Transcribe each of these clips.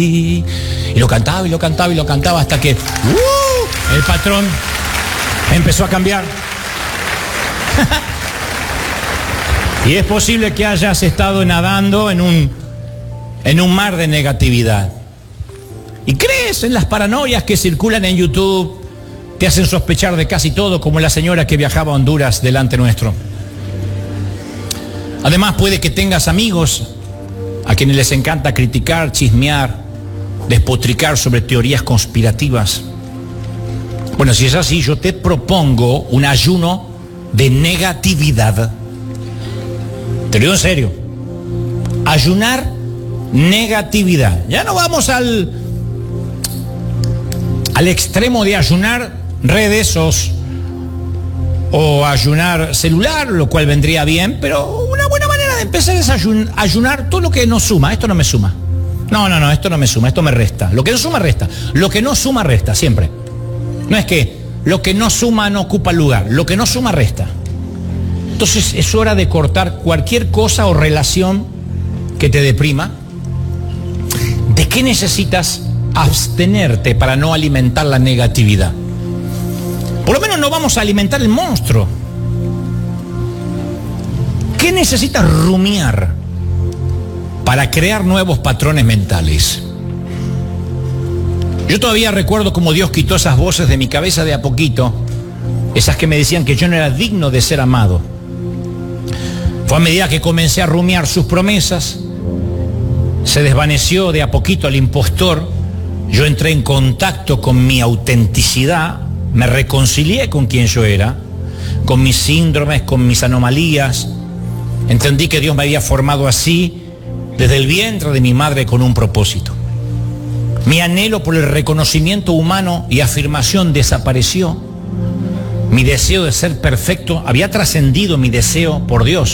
Y lo cantaba, y lo cantaba, y lo cantaba hasta que el patrón empezó a cambiar. Y es posible que hayas estado nadando en un mar de negatividad. Y crees en las paranoias que circulan en YouTube, te hacen sospechar de casi todo, como la señora que viajaba a Honduras delante nuestro. Además, puede que tengas amigos a quienes les encanta criticar, chismear, despotricar sobre teorías conspirativas. Bueno, si es así, yo te propongo un ayuno de negatividad. Te lo digo en serio. Ayunar negatividad. Ya no vamos al extremo de ayunar redes o ayunar celular, lo cual vendría bien, pero una buena manera de empezar es ayunar todo lo que nos suma. Esto no me suma. No, esto no me suma, esto me resta. Lo que no suma, resta. Lo que no suma, resta, siempre. No es que lo que no suma no ocupa lugar, lo que no suma, resta. Entonces es hora de cortar cualquier cosa o relación que te deprima. ¿De qué necesitas abstenerte para no alimentar la negatividad? Por lo menos no vamos a alimentar el monstruo. ¿Qué necesitas rumiar para crear nuevos patrones mentales? Yo todavía recuerdo cómo Dios quitó esas voces de mi cabeza de a poquito, esas que me decían que yo no era digno de ser amado. Fue a medida que comencé a rumiar sus promesas, se desvaneció de a poquito el impostor, yo entré en contacto con mi autenticidad, me reconcilié con quien yo era, con mis síndromes, con mis anomalías. Entendí que Dios me había formado así, desde el vientre de mi madre, con un propósito. Mi anhelo por el reconocimiento humano y afirmación desapareció. Mi deseo de ser perfecto había trascendido mi deseo por Dios.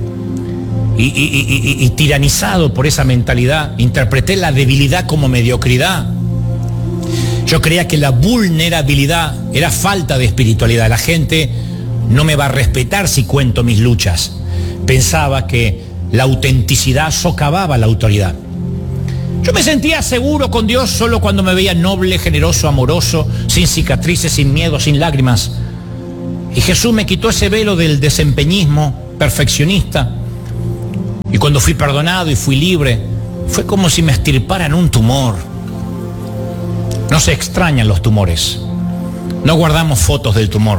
Y tiranizado por esa mentalidad, interpreté la debilidad como mediocridad. Yo creía que la vulnerabilidad era falta de espiritualidad. La gente no me va a respetar si cuento mis luchas. Pensaba que la autenticidad socavaba la autoridad. Yo me sentía seguro con Dios solo cuando me veía noble, generoso, amoroso, sin cicatrices, sin miedo, sin lágrimas. Y Jesús me quitó ese velo del desempeñismo perfeccionista. Y cuando fui perdonado y fui libre, fue como si me extirparan un tumor. No se extrañan los tumores. No guardamos fotos del tumor.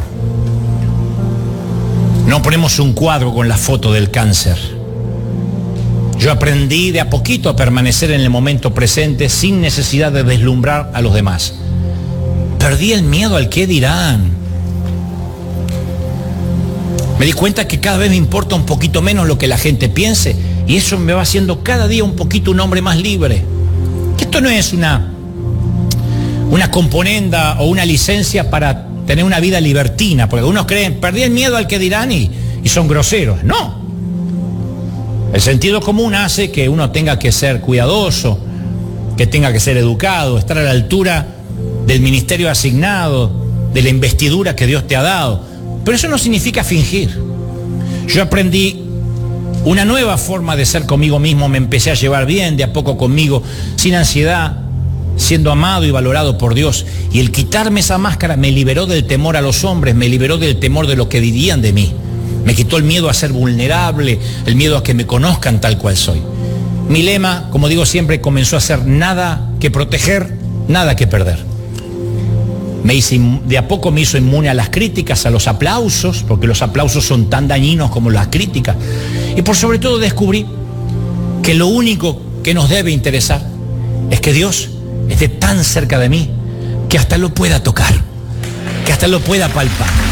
No ponemos un cuadro con la foto del cáncer. Yo aprendí de a poquito a permanecer en el momento presente sin necesidad de deslumbrar a los demás. Perdí el miedo al qué dirán. Me di cuenta que cada vez me importa un poquito menos lo que la gente piense, y eso me va haciendo cada día un poquito un hombre más libre. Que esto no es una componenda o una licencia para tener una vida libertina, porque algunos creen, perdí el miedo al que dirán y son groseros. No. El sentido común hace que uno tenga que ser cuidadoso, que tenga que ser educado, estar a la altura del ministerio asignado, de la investidura que Dios te ha dado. Pero eso no significa fingir. Yo aprendí una nueva forma de ser conmigo mismo, me empecé a llevar bien de a poco conmigo, sin ansiedad, siendo amado y valorado por Dios. Y el quitarme esa máscara me liberó del temor a los hombres, me liberó del temor de lo que dirían de mí. Me quitó el miedo a ser vulnerable, el miedo a que me conozcan tal cual soy. Mi lema, como digo siempre, comenzó a ser nada que proteger, nada que perder. De a poco me hizo inmune a las críticas, a los aplausos, porque los aplausos son tan dañinos como las críticas. Y por sobre todo descubrí que lo único que nos debe interesar es que Dios esté tan cerca de mí que hasta lo pueda tocar, que hasta lo pueda palpar.